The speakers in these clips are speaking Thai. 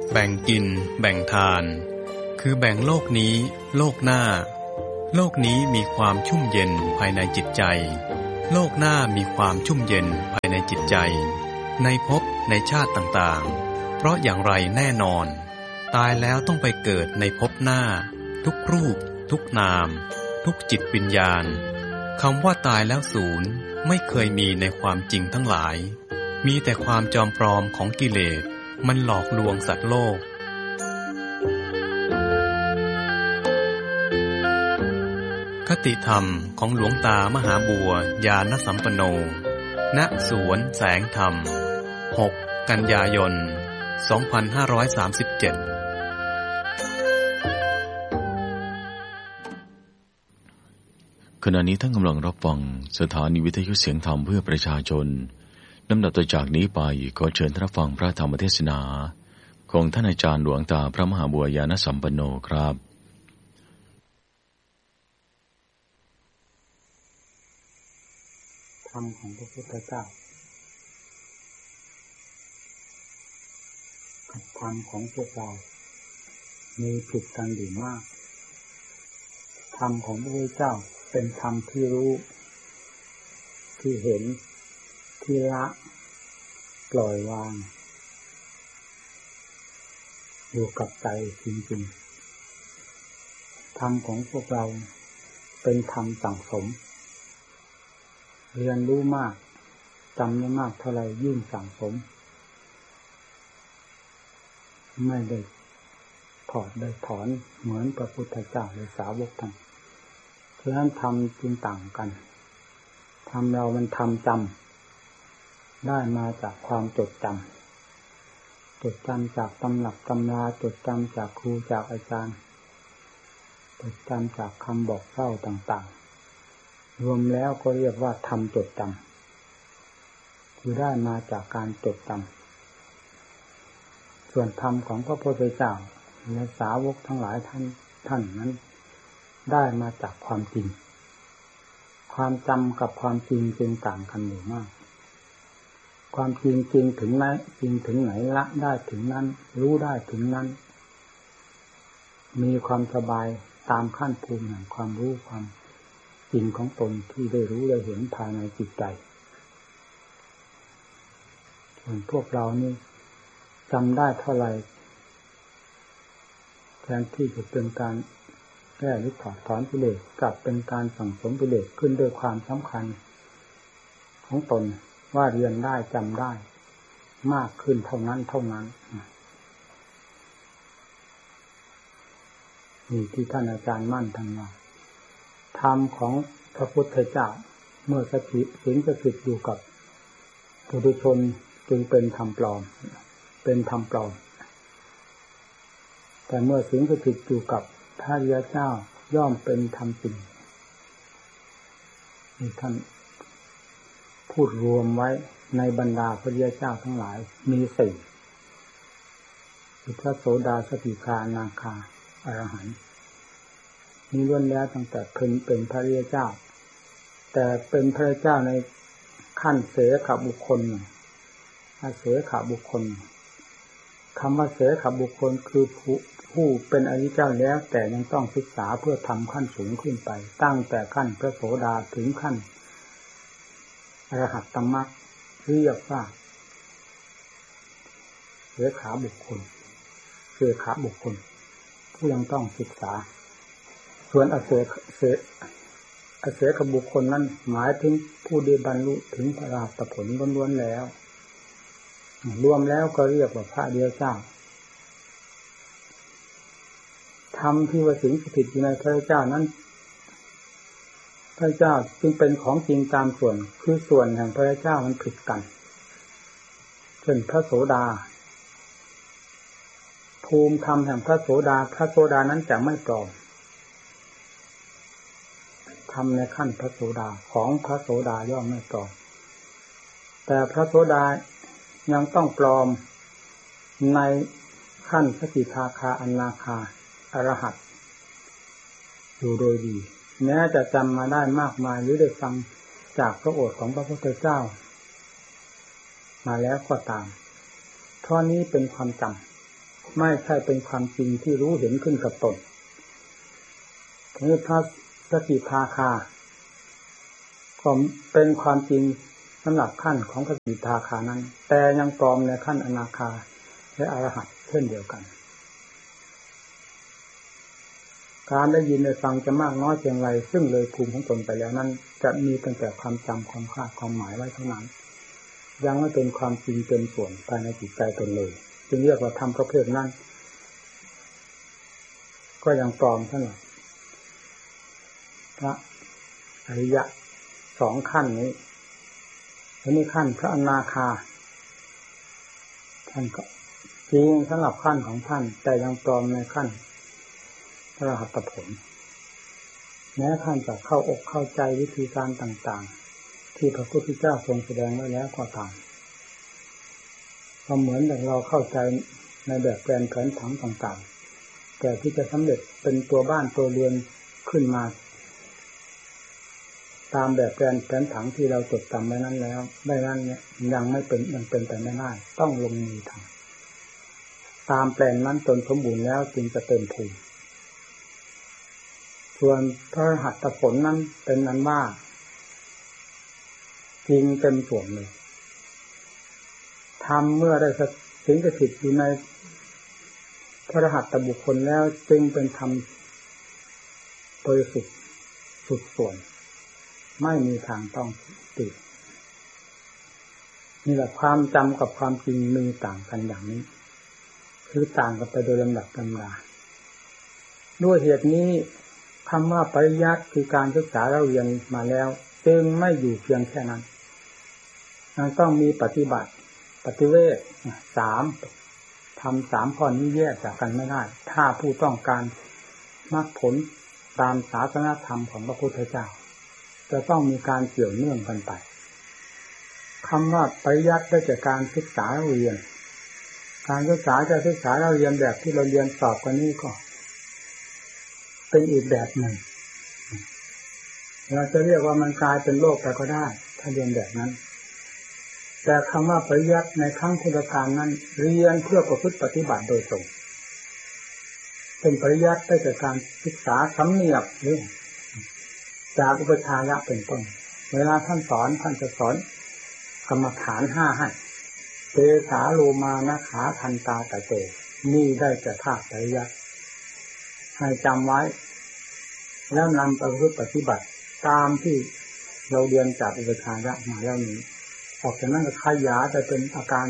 แบ่งกินแบ่งทานคือแบ่งโลกนี้โลกหน้าโลกนี้มีความชุ่มเย็นภายในจิตใจโลกหน้ามีความชุ่มเย็นภายในจิตใจในภพในชาติต่างๆเพราะอย่างไรแน่นอนตายแล้วต้องไปเกิดในภพหน้าทุกรูปทุกนามทุกจิตวิญญาณคำว่าตายแล้วศูนย์ไม่เคยมีในความจริงทั้งหลายมีแต่ความจอมปลอมของกิเลสมันหลอกลวงสัตว์โลกคติธรรมของหลวงตามหาบัวญาณสัมปันโน ณ สวนแสงธรรม 6 กันยายน 2537 ขณะนี้ท่านกำลังรับฟังสถานีวิทยุเสียงธรรมเพื่อประชาชนลำดับต่อจากนี้ไปขอเชิญท่านรับฟังพระธรรมเทศนาของท่านอาจารย์หลวงตาพระมหาบัวญาณสัมปันโนครับธรรมของพระพุทธเจ้ากับธรรมของพวกเรามีผิดกันอยู่มากธรรมของพระพุทธเจ้าเป็นธรรมที่รู้ที่เห็นที่ละปล่อยวางอยู่กับใจจริงๆธรรมของพวกเราเป็นธรรมสั่งสมเรียนรู้มากจำได้มากเท่าไรยิ่งสั่งสมไม่ได้ถอดได้ถอนเหมือนพระพุทธเจ้าหรือสาวกท่านเพราะฉะนั้นธรรมจึงต่างกันธรรมเรามันธรรมจำได้มาจากความจดจำจากตำรับตำราจดจำจากครูจากอาจารย์จดจำจากคำบอกเล่าต่างๆรวมแล้วก็เรียกว่าธรรมจดจำคือได้มาจากการจดจำส่วนธรรมของพระพุทธเจ้าและสาวกทั้งหลายท่านนั้นได้มาจากความจริงความจำกับความจริงจึงต่างกันอยู่มากความจริงจริงถึงไหนจริงถึงไหนละได้ถึงนั้นรู้ได้ถึงนั้นมีความสบายตามขั้นภูมิแห่งความรู้ความจริงของตนที่ได้รู้ได้เห็นภายในจิตใจส่วนพวกเรานี่จำได้เท่าไหร่แทนที่จะเป็นการแก้หรือถอดถอนกิเลสกลับเป็นการสั่งสมกิเลสขึ้นด้วยความสำคัญของตนว่าเรียนได้จำได้มากขึ้นเท่านั้นนี่ที่ท่านอาจารย์มั่นท่านว่าธรรมของพระพุทธเจ้าเมื่อสิงสถิตอยู่กับปุถุชนจึงเป็นธรรมปลอมแต่เมื่อสิงสถิตอยู่กับพระอริยเจ้าย่อมเป็นธรรมจริงนี่ท่านพูดรวมไว้ในบรรดาพระอริยเจ้าทั้งหลายมีสี่คือพระโสดาสกิทาอนาคาอรหันต์นี้ล้วนแล้วตั้งแต่เป็นพระอริยเจ้าแต่เป็นพระเจ้าในขั้นเสขบุคคลเสขบุคคลคำว่าเสขบุคคลคือผู้เป็นอริยเจ้าแล้วแต่ยังต้องศึกษาเพื่อทำขั้นสูงขึ้นไปตั้งแต่ขั้นพระโสดาถึงขั้นอรหัตตมรรคเรียกว่าเสขบุคคลผู้ยังต้องศึกษาส่วนอเสขบุคคลนั้นหมายถึงผู้ได้บรรลุถึงพระอรหัตผลล้วนๆแล้วรวมแล้วก็เรียกว่าพระอริยเจ้าธรรมที่ว่าสิงสถิตอยู่ในพระเจ้านั้นพระเจ้าจึงเป็นของจริงตามส่วนคือส่วนแห่งพระเจ้ามันผิดกันเช่นพระโสดาภูมิธรรมแห่งพระโสดานั้นจะไม่ปลอมธรรมในขั้นพระโสดาของพระโสดาย่อมไม่ปลอมแต่พระโสดายังต้องปลอมในขั้นสกิทาคาอนาคาอรหัตอยู่โดยดีแม้จะจำมาได้มากมายหรือได้ฟังจากพระโอษฐ์ของพระพุทธเจ้ามาแล้วก็ตามเพราะนี้เป็นความจำคไม่ใช่เป็นความจริงที่รู้เห็นขึ้นกับตนนี่พระสกิทาคาก็เป็นความจริงสำหรับขั้นของสกิทาคานั้นแต่ยังปลอมในขั้นอนาคาและอรหัตเช่นเดียวกันการได้ยินได้ฟังจะมากน้อยเพียงไรซึ่งเลยภูมิของตนไปแล้วนั้นจะมีตั้งแต่ความจำความคาดความหมายไว้เท่านั้นยังไม่เป็นความจริงเป็นส่วนภายในจิตใจตนเลยจึงเรียกว่าธรรมประเภทนั้นก็ยังปลอมเท่านั้นพระอริยะสองขั้นนี้อันนี้ขั้นพระอนาคาท่านก็จริงสำหรับขั้นของท่านแต่ยังปลอมในขั้นพระอรหัตผลแม้ท่านจะเข้าอกเข้าใจวิธีการต่างๆที่พระพุทธเจ้าทรงแสดงไว้แล้วก็ตามก็เหมือนอย่างเราเข้าใจในแบบแปลนแผนผังต่างๆแต่ที่จะสำเร็จเป็นตัวบ้านตัวเรือนขึ้นมาตามแบบแปลนแผนผังที่เราจดจำไว้นั้นแล้วได้นั้นเนี่ยยังเป็นไปไม่ได้ต้องลงมือทำตามแปลนนั้นจนสมบูรณ์แล้วจึงจะเต็มภูมิส่วนพระอรหัตผลนั้นเป็นนั้นว่าจริงเต็มส่วนเลยทำเมื่อได้สิงสถิตอยู่ในพระอรหัตบุคคลแล้วจึงเป็นธรรมโดยสุดส่วนไม่มีทางต้องติดนี่แหละความจำกับความจริงมีต่างกันอย่างนี้คือต่างกันไปโดยลำดับลำดาด้วยเหตุนี้คำว่าปริยัติคือการศึกษาเราเรียนมาแล้วจึงไม่อยู่เพียงแค่นั้นต้องมีปฏิบัติปฏิเวท3ทำ3ข้อนี้แยกจากกันไม่ได้ถ้าผู้ต้องการมรรคผลตามศาสนธรรมของพระพุทธเจ้าจะต้องมีการเกี่ยวเนื่องกันไปคำว่าปริยัติได้จากการศึกษาเรียนการศึกษาจะศึกษาเราเรียนแบบที่เราเรียนสอบกันนี้ก็เป็นอีกแบบหนึ่งเราจะเรียกว่ามันกลายเป็นโลกไปก็ได้ถ้าเรียนแบบนั้นแต่คำว่าปริยัติในครั้งพุทธกาลนั้นเรียนเพื่อประพฤติปฏิบัติโดยตรงเป็นปริยัติได้จากการศึกษาสำเนียกหรือจากอุปชายะเป็นต้นเวลาท่านสอนท่านจะสอนกรรมฐาน5ให้เตสาโลมานะขาทันตาตะเตนี่ได้จากภาคปริยัติให้จำไว้แล้วนำไปปฏิบัติตามที่เราเรียนจากอุปชายะมาแล้วนี้ออกจากนั้นก็ขยายไปเป็นอาการ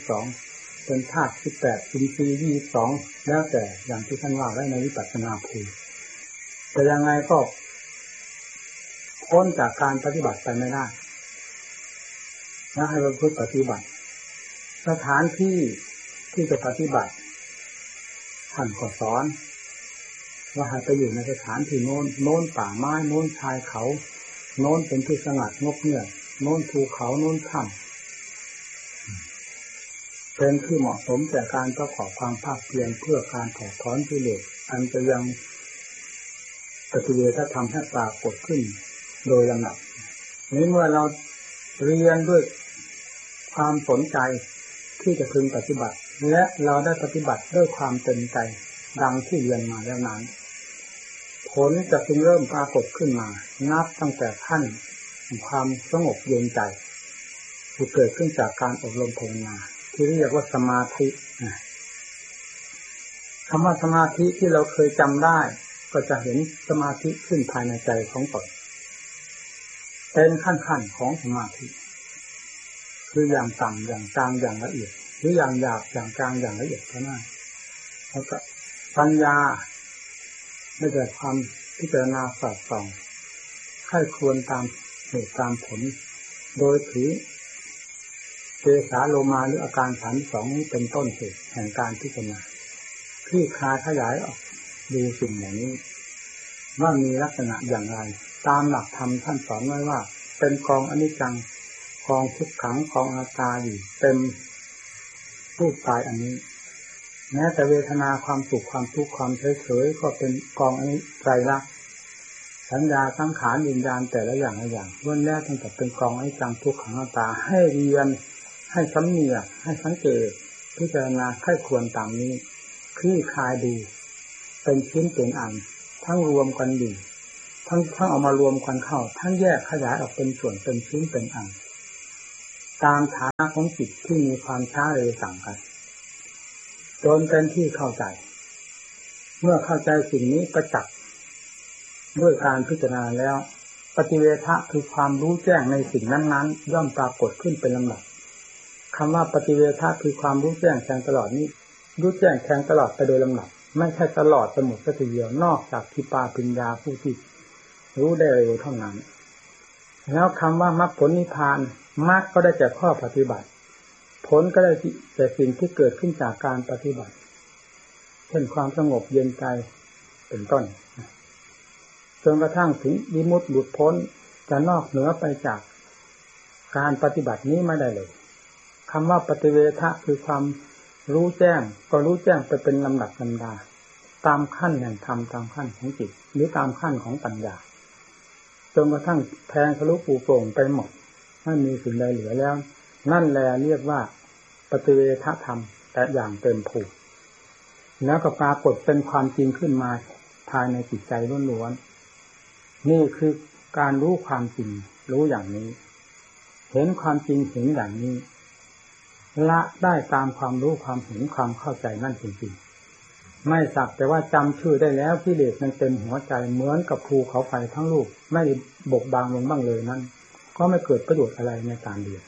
32เป็นธาตุ18อินทรีย์22แล้วแต่อย่างที่ท่านว่าไว้ในวิปัสสนาภูมิแต่ยังไงก็พ้นจากการปฏิบัติไปไม่ได้และให้เราปฏิบัติสถานที่จะปฏิบัติท่านก็สอนว่าให้ไปอยู่ในสถานที่โน้นป่าไม้โน้นชายเขาโน้นเป็นที่สงัดงบเงียบโน้นภูเขาโน้นถ้ำเป็นที่เหมาะสมแก่การประกอบความภาคเพียรเพื่อการถอดถอนกิเลสอันจะยังปฏิเวทธรรมให้ปรากฏขึ้นโดยลำดับนี้เมื่อเราเรียนด้วยความสนใจที่จะพึงปฏิบัติและเราได้ปฏิบัติด้วยความเต็มใจดังที่เรียนมาแล้วนั้นผลจะพึงเริ่มปรากฏขึ้นมานับตั้งแต่ขั้นความสงบเย็นใจที่เกิดขึ้นจากการอบรมภาวนาที่เรียกว่าสมาธิคำว่าสมาธิที่เราเคยจำได้ก็จะเห็นสมาธิขึ้นภายในใจของตนเป็นขั้นๆของสมาธิคืออย่างต่ำอย่างกลางอย่างละเอียดหรืออย่างหยาบอย่างกลางอย่างละเอียดเท่านั้นแล้วก็ปัญญาได้เกิดความพิจารณาสอดส่องใคร่ครวญตามเหตุตามผลโดยถือเจสาโลมาหรืออาการ32นี้เป็นต้นเหตุแห่งการพิจารณาที่คลายขยายออกดูสิ่งอย่างนี้ว่ามีลักษณะอย่างไรตามหลักธรรมท่านสอนไว้ว่าเป็นกองอนิจจังกองทุกขังกองอนัตตาอยู่เต็มรูปกายอันนี้แม้แต่เวทนาความสุขความทุกข์ความเฉยๆก็เป็นกองอนิจไตรลักษณ์สัญญาสังขารวิญญาณแต่ละอย่างละอย่างล้วนแล้วตั้งแต่เป็นกองอนิจจังทุกขังอนัตตาให้เรียนให้สำเนียกให้สังเกตพิจารณาไข้ควรตามนี้คลี่คลายดูเป็นชิ้นเป็นอันทั้งรวมกันดีทั้งเอามารวมกันเข้าทั้งแยกขยายออกเป็นส่วนเป็นชิ้นเป็นอันตามฐานะของจิตที่มีความช้าเร็วต่างกันจนเป็นที่เข้าใจเมื่อเข้าใจสิ่งนี้ประจักษ์ด้วยการพิจารณาแล้วปฏิเวทะคือความรู้แจ้งในสิ่งนั้นๆย่อมปรากฏขึ้นเป็นลำดับคำว่าปฏิเวทะคือความรู้แจ้งแทงตลอดนี้รู้แจ้งแทงตลอดไปโดยลำดับไม่ใช่ตลอดสมุดสักทีเดียวนอกจากทิปาปัญญาผู้ที่รู้ได้เร็วเท่านั้นแล้วคำว่ามรรคผลนิพพานมรรคก็ได้แก่ข้อปฏิบัติผลก็ได้แต่สิ่งที่เกิดขึ้นจากการปฏิบัติเช่นความสงบเย็นใจเป็นต้นจนกระทั่งถึงวิมุตติหลุดพ้นจะนอกเหนือไปจากการปฏิบัตินี้ไม่ได้เลยคำว่าปฏิเวทะคือความรู้แจ้งก็รู้แจ้งไปเป็นลำดับลำดาตามขั้นแห่งธรรมตามขั้นของจิตหรือตามขั้นของปัญญาจนกระทั่งแทงทะลุปูโปร่งไปหมดไม่มีสิ่งใดเหลือแล้วนั่นแหละเรียกว่าปฏิเวทธรรมแต่อย่างเต็มภูมิแล้วก็ปรากฏเป็นความจริงขึ้นมาภายในจิตใจล้วนๆนี่คือการรู้ความจริงรู้อย่างนี้เห็นความจริงเห็นอย่างนี้ละได้ตามความรู้ความเห็นความเข้าใจนั่นจริงๆไม่สักแต่ว่าจำชื่อได้แล้วกิเลสมันเต็มหัวใจเหมือนกับภูเขาไฟทั้งลูกไม่ได้บกบางลงบ้างเลยนั้นก็ไม่เกิดประโยชน์อะไรในการเรียน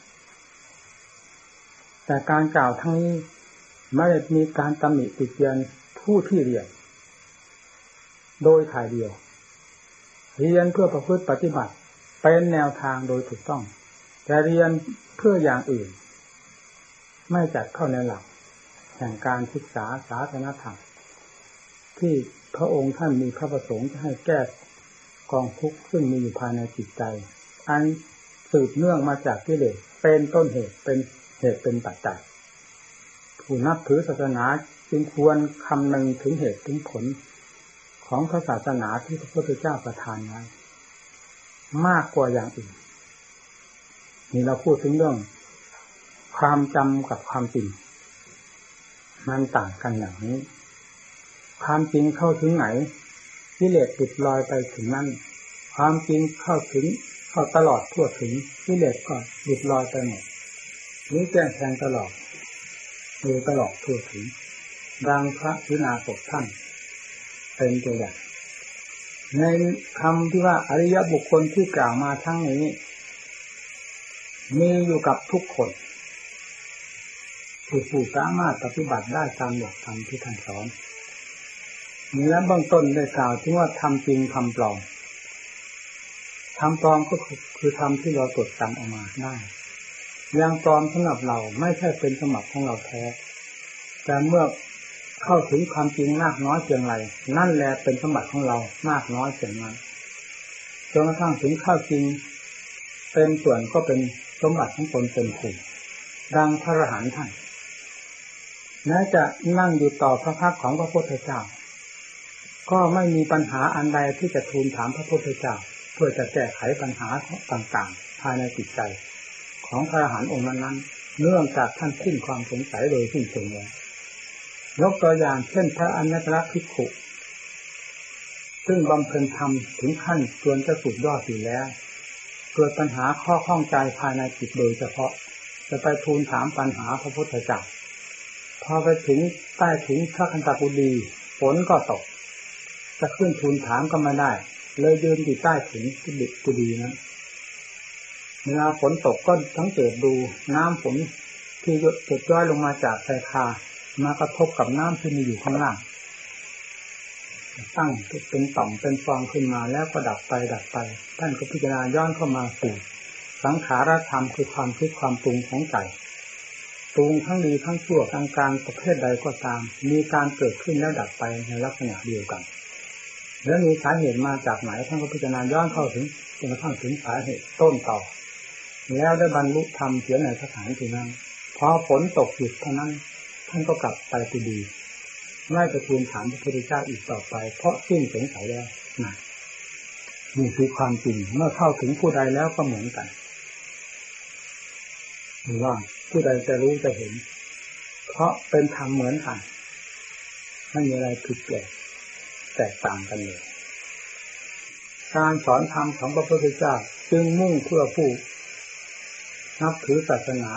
แต่การกล่าวทั้งนี้ไม่ได้มีการตำหนิติเตียนผู้ที่เรียนโดยถ่ายเดียวเรียนเพื่อประพฤติปฏิบัติเป็นแนวทางโดยถูกต้องแต่เรียนเพื่ออย่างอื่นไม่จัดเข้าในหลักแห่งการศึกษาศาสนธรรมที่พระองค์ท่านมีพระประสงค์จะให้แก้กองทุกข์ซึ่งมีอยู่ภายในจิตใจอันสืบเนื่องมาจากกิเลสเป็นต้นเหตุเป็นเหตุเป็นปัจจัยผู้นับถือศาสนาจึงควรคำนึงถึงเหตุถึงผลของพระศาสนาที่พระพุทธเจ้าประทานไว้มากกว่าอย่างอื่นนี่เราพูดถึงเรื่องความจำกับความจริงมันต่างกันอย่างนี้ความจริงเข้าถึงไหนกิเลสติดลอยไปถึงนั้นความจริงเข้าตลอดทั่วถึงกิเลสก็ติดลอยไปหมดนี้แจ้งแทงตลอดดูตลอดทั่วถึงดังพระพิณาสกท่านเป็นตัวอย่างในคำที่ว่าอริยบุคคลที่กล่าวมาทั้งนี้มีอยู่กับทุกคนผู้สามารถปฏิบัติได้ตามหลักธรรมที่ท่านสอนและเบื้องต้นได้กล่าวถึงว่าทำจริงทำปลอมทำปลอมก็คือทำที่เราตรวจจำออกมาได้อย่างปลอมสำหรับเราไม่ใช่เป็นสมบัติของเราแท้แต่เมื่อเข้าถึงความจริงมากน้อยเพียงไรนั่นแหละเป็นสมบัติของเรามากน้อยเพียงนั้นจนกระทั่งถึงเข้าจริงเป็นส่วนก็เป็นสมบัติของตนเป็นผู้ดังพระอรหันต์ท่านแม้จะนั่งอยู่ต่อพระพักของพระพุทธเจ้าก็ไม่มีปัญหาอันใดที่จะทูลถามพระพุทธเจ้าเพื่อจะแก้ไขปัญหาต่างๆภายในจิตใจของพระอรหันต์องค์นั้นเนื่องจากท่านสิ้นความสงสัยโดยสิ้นเชิงแล้วยกตัวอย่างเช่นพระอนัตตลภิกขุซึ่งบำเพ็ญธรรมถึงขั้นจวนจะสุดยอดอยู่แล้วเกิดปัญหาข้อข้องใจภายในจิตโดยเฉพาะจะไปทูลถามปัญหาพระพุทธเจ้าพอไปถึงใต้ถึงพระคันธกุฎีฝนก็ตกจะขึ้นทูลถามก็ไม่ได้เลยยืนอยู่ใต้ถึงกุฎีนั้นเวลาฝนตกก็สังเกตดูน้ำฝนที่หยดย้อยลงมาจากชายคามากระทบกับน้ำที่มีอยู่ข้างล่างตั้งเป็นต่อมเป็นฟองขึ้นมาแล้วก็ดับไปท่านก็พิจารณาย้อนเข้ามาสู่สังขารธรรมคือความคิดความปรุงของใจปรุงทั้งดีทั้งชั่วกลางๆประเภทใดก็ตามมีการเกิดขึ้นแล้วดับไปในลักษณะเดียวกันแล้วมีสาเหตุมาจากไหนท่านก็พิจารณาย้อนเข้าถึงจนกระทั่งถึงสาเหตุต้นต่อแล้วได้บรรลุธรรมเสียในสถานที่นั้นพอฝนตกหยุดเท่านั้นท่านก็กลับไปที่ดีไม่จะทูลถามพระพุทธเจ้าอีกต่อไปเพราะสิ้นสงสัยแล้วนะนี่คือความจริงเมื่อเข้าถึงผู้ใดแล้วก็เหมือนกันหรือว่าผู้ใดจะรู้จะเห็นเพราะเป็นธรรมเหมือนกันไม่มีอะไรผิดแปลกแตกต่างกันเลยการสอนธรรมของพระพุทธเจ้าจึงมุ่งเพื่อผู้นับถือศาสนา